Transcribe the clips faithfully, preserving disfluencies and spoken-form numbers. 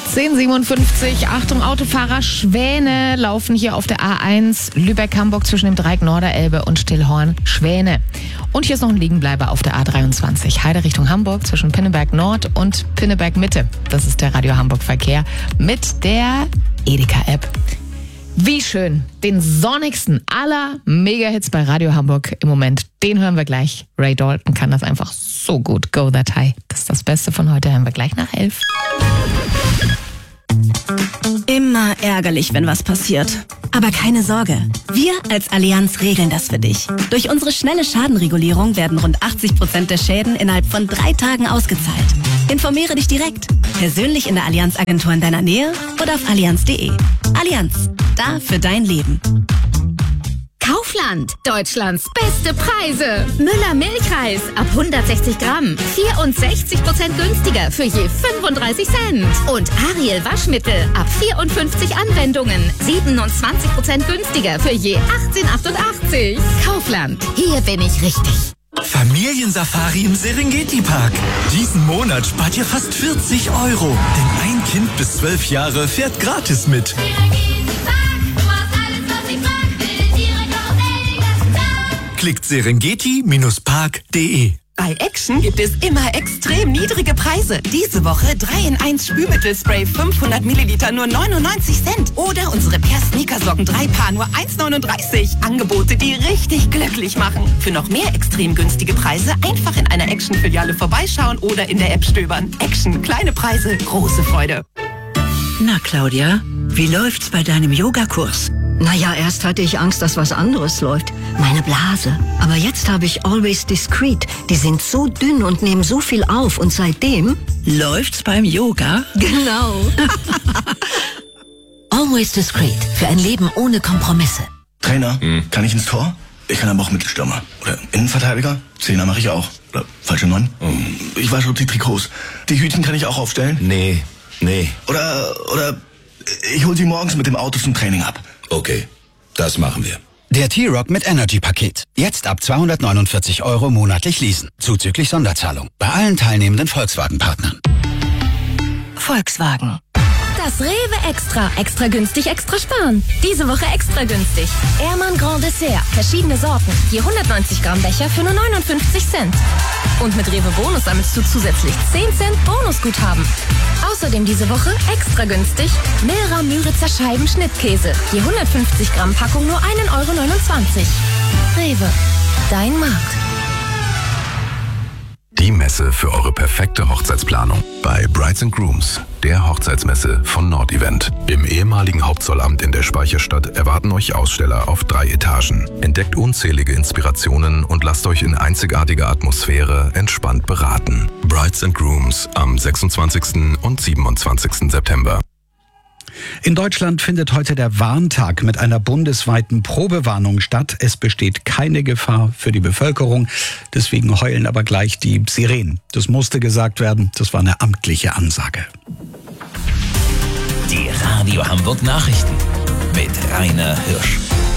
zehn siebenundfünfzig, Achtung, Autofahrer, Schwäne laufen hier auf der A eins Lübeck-Hamburg zwischen dem Dreieck Norderelbe und Stillhorn, Schwäne. Und hier ist noch ein Liegenbleiber auf der A dreiundzwanzig, Heide Richtung Hamburg zwischen Pinneberg Nord und Pinneberg Mitte. Das ist der Radio Hamburg Verkehr mit der Edeka-App. Wie schön, den sonnigsten aller Mega-Hits bei Radio Hamburg im Moment, den hören wir gleich. Ray Dalton kann das einfach so gut. Go That High, das ist das Beste von heute, hören wir gleich nach elf. Immer ärgerlich, wenn was passiert. Aber keine Sorge, wir als Allianz regeln das für dich. Durch unsere schnelle Schadenregulierung werden rund achtzig Prozent der Schäden innerhalb von drei Tagen ausgezahlt. Informiere dich direkt, persönlich in der Allianz-Agentur in deiner Nähe oder auf allianz punkt de. Allianz, da für dein Leben. Kaufland, Deutschlands beste Preise. Müller Milchreis ab hundertsechzig Gramm, vierundsechzig Prozent günstiger für je fünfunddreißig Cent. Und Ariel Waschmittel ab vierundfünfzig Anwendungen, siebenundzwanzig Prozent günstiger für je achtzehn achtundachtzig. Kaufland, hier bin ich richtig. Familiensafari im Serengeti Park. Diesen Monat spart ihr fast vierzig Euro. Denn ein Kind bis zwölf Jahre fährt gratis mit. Klickt serengeti Bindestrich park punkt de. Bei Action gibt es immer extrem niedrige Preise. Diese Woche drei in eins Spülmittelspray fünfhundert Milliliter nur neunundneunzig Cent. Oder unsere Per Sneakersocken drei Paar nur eins neununddreißig. Angebote, die richtig glücklich machen. Für noch mehr extrem günstige Preise einfach in einer Action-Filiale vorbeischauen oder in der App stöbern. Action, kleine Preise, große Freude. Na Claudia, wie läuft's bei deinem Yogakurs? Naja, erst hatte ich Angst, dass was anderes läuft. Meine Blase. Aber jetzt habe ich Always Discreet. Die sind so dünn und nehmen so viel auf. Und seitdem läuft's beim Yoga. Genau. Always Discreet. Für ein Leben ohne Kompromisse. Trainer, hm. kann ich ins Tor? Ich kann aber auch Mittelstürmer. Oder Innenverteidiger? Zehner mache ich auch. Oder falsche Neun? Hm. Ich wasche die Trikots. Die Hütchen kann ich auch aufstellen? Nee, nee. Oder, oder ich hol sie morgens mit dem Auto zum Training ab. Okay, das machen wir. Der T-Rock mit Energy-Paket. Jetzt ab zweihundertneunundvierzig Euro monatlich leasen. Zuzüglich Sonderzahlung. Bei allen teilnehmenden Volkswagen-Partnern. Volkswagen. Das Rewe Extra. Extra günstig, extra sparen. Diese Woche extra günstig. Ehrmann Grand Dessert. Verschiedene Sorten. Je hundertneunzig Gramm Becher für nur neunundfünfzig Cent. Und mit Rewe Bonus sammelst du zusätzlich zehn Cent Bonusguthaben. Außerdem diese Woche extra günstig Milra Müritzer Scheiben Schnittkäse. Je hundertfünfzig Gramm Packung nur ein Euro neunundzwanzig. Rewe. Dein Markt. Die Messe für eure perfekte Hochzeitsplanung bei Brides and Grooms, der Hochzeitsmesse von Nordevent. Im ehemaligen Hauptzollamt in der Speicherstadt erwarten euch Aussteller auf drei Etagen. Entdeckt unzählige Inspirationen und lasst euch in einzigartiger Atmosphäre entspannt beraten. Brides and Grooms am sechsundzwanzigsten und siebenundzwanzigsten September. In Deutschland findet heute der Warntag mit einer bundesweiten Probewarnung statt. Es besteht keine Gefahr für die Bevölkerung. Deswegen heulen aber gleich die Sirenen. Das musste gesagt werden. Das war eine amtliche Ansage. Die Radio Hamburg Nachrichten mit Rainer Hirsch.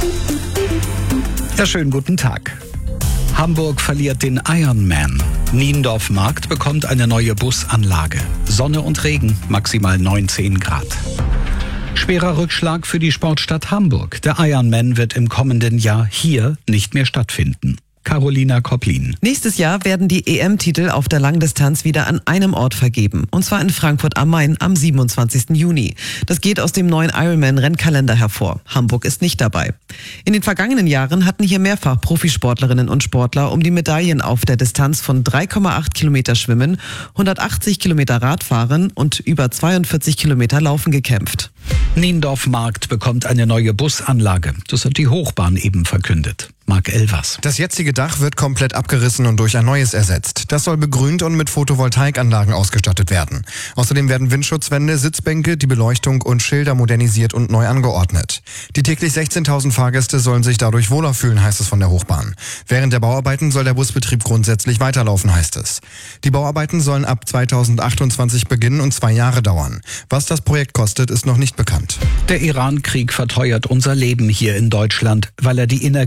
Ja, schönen guten Tag. Hamburg verliert den Ironman. Niendorf Markt bekommt eine neue Busanlage. Sonne und Regen, maximal neunzehn Grad. Schwerer Rückschlag für die Sportstadt Hamburg. Der Ironman wird im kommenden Jahr hier nicht mehr stattfinden. Carolina Kopplin. Nächstes Jahr werden die E M-Titel auf der Langdistanz wieder an einem Ort vergeben. Und zwar in Frankfurt am Main am siebenundzwanzigsten Juni. Das geht aus dem neuen Ironman-Rennkalender hervor. Hamburg ist nicht dabei. In den vergangenen Jahren hatten hier mehrfach Profisportlerinnen und Sportler um die Medaillen auf der Distanz von drei Komma acht Kilometer Schwimmen, hundertachtzig Kilometer Radfahren und über zweiundvierzig Kilometer Laufen gekämpft. Niendorf Markt bekommt eine neue Busanlage. Das hat die Hochbahn eben verkündet. Marc Elvers. Das jetzige Dach wird komplett abgerissen und durch ein neues ersetzt. Das soll begrünt und mit Photovoltaikanlagen ausgestattet werden. Außerdem werden Windschutzwände, Sitzbänke, die Beleuchtung und Schilder modernisiert und neu angeordnet. Die täglich sechzehntausend Fahrgäste sollen sich dadurch wohler fühlen, heißt es von der Hochbahn. Während der Bauarbeiten soll der Busbetrieb grundsätzlich weiterlaufen, heißt es. Die Bauarbeiten sollen ab zweitausendachtundzwanzig beginnen und zwei Jahre dauern. Was das Projekt kostet, ist noch nicht bekannt. Der Iran-Krieg verteuert unser Leben hier in Deutschland, weil er die Energiepreise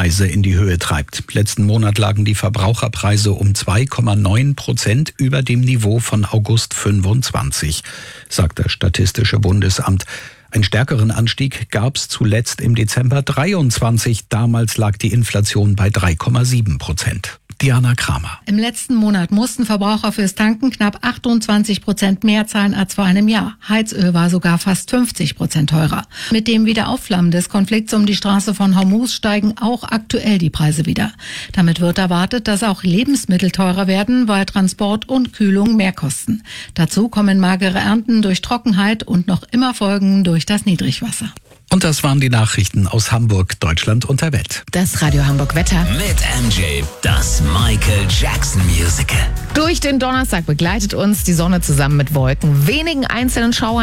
Preise in die Höhe treibt. Letzten Monat lagen die Verbraucherpreise um zwei Komma neun Prozent über dem Niveau von August fünfundzwanzig, sagt das Statistische Bundesamt. Einen stärkeren Anstieg gab es zuletzt im Dezember dreiundzwanzig. Damals lag die Inflation bei drei Komma sieben Prozent. Diana Kramer. Im letzten Monat mussten Verbraucher fürs Tanken knapp achtundzwanzig Prozent mehr zahlen als vor einem Jahr. Heizöl war sogar fast fünfzig Prozent teurer. Mit dem Wiederaufflammen des Konflikts um die Straße von Hormuz steigen auch aktuell die Preise wieder. Damit wird erwartet, dass auch Lebensmittel teurer werden, weil Transport und Kühlung mehr kosten. Dazu kommen magere Ernten durch Trockenheit und noch immer Folgen durch das Niedrigwasser. Und das waren die Nachrichten aus Hamburg, Deutschland und der Welt. Das Radio Hamburg Wetter. Mit M J, das Michael Jackson Musical. Durch den Donnerstag begleitet uns die Sonne zusammen mit Wolken, wenigen einzelnen Schauern